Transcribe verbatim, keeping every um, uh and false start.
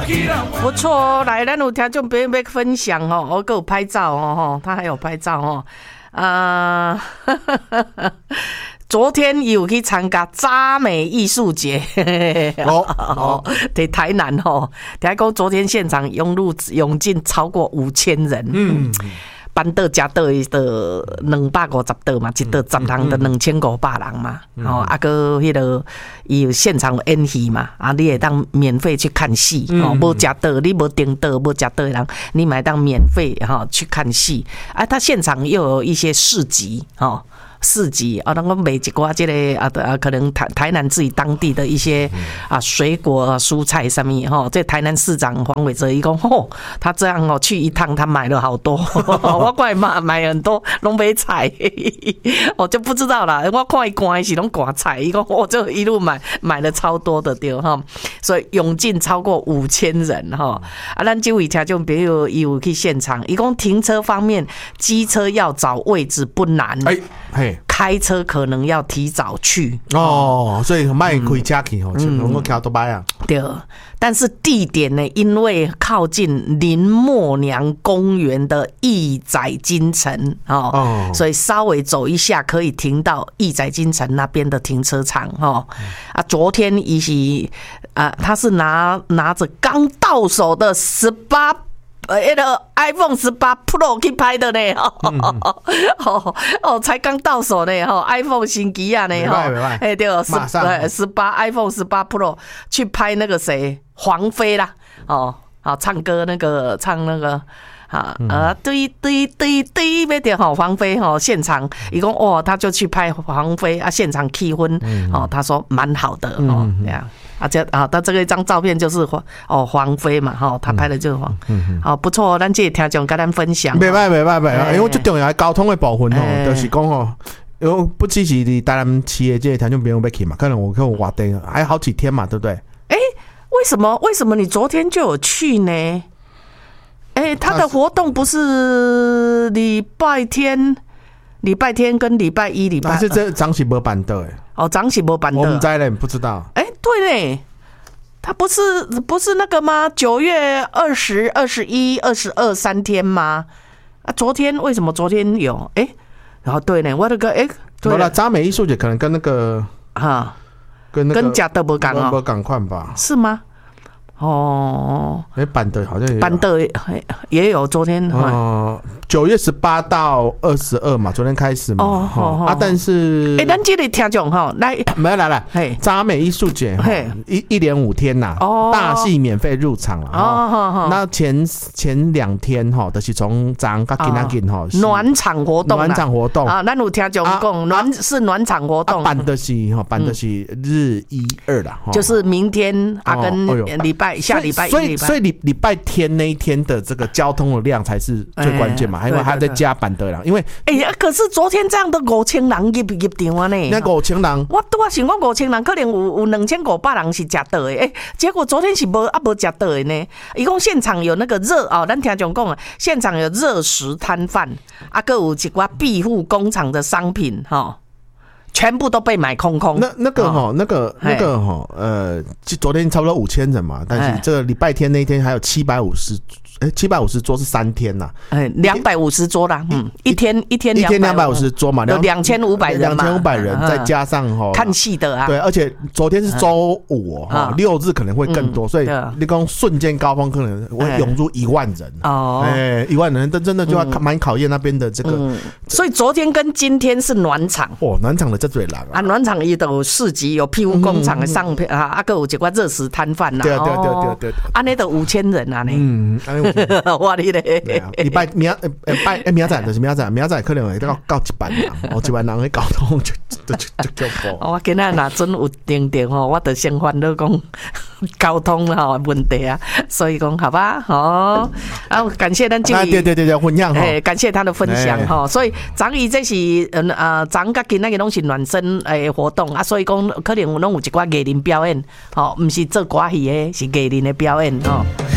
不错哦，来，咱有听众朋友要分享哦，我还有拍照哦，他还有拍照哦，啊、呃，昨天有去参加渣美艺术节，哦哦，在台南哦，听讲昨天现场涌入涌进超过五千人，嗯。班倒加倒的两百五十倒嘛，一倒十人的两千五百人嘛，哦，啊个迄个伊有现场演戏嘛，啊，你会当免费去看戏，哦，无食倒你无订倒无食倒的人，你买当免费哈、哦、去看戏，啊，他现场又有一些市集，哦。市集啊，能够卖一寡这个啊啊，可能台台南自己当地的一些啊水果、啊、蔬菜什么哈，这台南市长黄伟哲一讲吼，他这样哦去一趟，他买了好多，我怪买买很多拢买菜，我就不知道啦。我看伊关是拢挂菜，伊讲我就一路买买了超多的对哈，所以涌进超过五千人哈。啊，咱这位听众朋友有去现场，伊讲停车方面，机车要找位置不难。 哎嘿。 开车可能要提早去哦，所以卖开车去吼，就能够开多摆啊。 对，但是地点呢，因为靠近林默娘公园的义载金城哦，哦所以稍微走一下可以停到义载金城那边的停车场哦。啊，昨天一起啊，他是拿拿着刚到手的十八。呃，那个 iPhone 十八 Pro 去拍的呢，哦、嗯、哦哦，才刚到手呢，哈 ，iPhone 新机啊呢，哈，哎对，十十八 iPhone 十八 Pro 去拍那个谁黄飞啦，哦，好唱歌那个唱那个。啊呃，对对对对，那点哈黄飞哈现场，一共哦，他就去拍黄飞啊，现场气氛哦，他说蛮好的哦，这样啊，这啊，他这个一张照片就是黄哦黄飞嘛哈，他拍的就是黄，好不错，咱这听众跟咱分享， 袂歹袂歹袂歹，因为最重要交通的部分哦，就是讲哦。因为不只是你台南市的这些听众朋友要去嘛，可能我看我外地还好几天嘛，对不对？ 哎，为什么为什么你昨天就有去呢？哎、欸，他的活动不是礼拜天、礼拜天跟礼拜一、礼拜二， 但是这张是没办的哎。 哦，张是没办的， 我们在嘞，不知道。 哎、欸，对嘞，他不是不是那个吗？九月二十、二十一、二十二三天吗？啊，昨天为什么昨天有？哎、欸，然后对呢，我那个哎， 对了，渣美艺术节可能跟那个哈， 跟那个跟假的不赶哦， 不赶快吧？ 是吗？哦， 哎，板的好像也板的也有，昨天哦，九月十八到二十二嘛，昨天开始嘛，哦哦啊，但是哎，咱这里听众哈，来， 没来来，嘿，渣美艺术节，嘿，一一连五天呐，哦，大戏免费入场了，哦，那前前两天哈，都是从早到今仔日哈， 暖场活动， 暖场活动啊，咱有听众讲暖是暖场活动， 办的是哈，办的是日一二啦， 就是明天啊跟礼拜。下礼拜一， 所以所以礼礼拜天那一天的这个交通的量才是最关键嘛，因为还在加班的啦。因为哎呀，可是昨天这样的五千人入入场啊呢， 那五千人， 我我想讲五千人可能有有两千五百人是吃到的，哎，结果昨天是无啊无吃到的呢。一共现场有那个热哦，咱听讲讲啊，现场有热食摊贩，啊，个有一寡庇护工厂的商品哈。哦全部都被买空空。 那那个哈、哦，那个那个哈，呃，昨天差不多五千人嘛，但是这个礼拜天那一天还有七百五十，哎，七百五十桌是三天呐， 哎，两百五十桌啦，嗯，一天一天一天两百五十桌嘛， 有两千五百人嘛， 两千五百人，再加上哈看戏的啊， 对，而且昨天是周五哈，六日可能会更多，所以你讲瞬间高峰可能会涌入一万人哦，哎，一万人，这真的就要蛮考验那边的这个， 所以昨天跟今天是暖场哦，暖场的这最人啊，暖场也都有市集，有庇护工厂的上片啊，啊，个有一寡热食摊贩呐， 对对对对对， 安尼都五千人啊呢，嗯，哇你嘞， 礼拜明呃拜哎明仔就是明仔，明仔可能会到到一万人，哦，一万人会交通就就就就够。 我今仔若真有定定吼，我就先烦恼讲交通吼问题啊，所以讲好吧，哦，啊，感谢咱这位， 对对对对，分享哈， 哎，感谢他的分享哈，所以昨伊这是嗯呃，昨甲今仔日拢是暖身诶活动啊，所以讲可能拢有一寡艺人表演，吼，毋是做歌戏诶，是艺人的表演吼。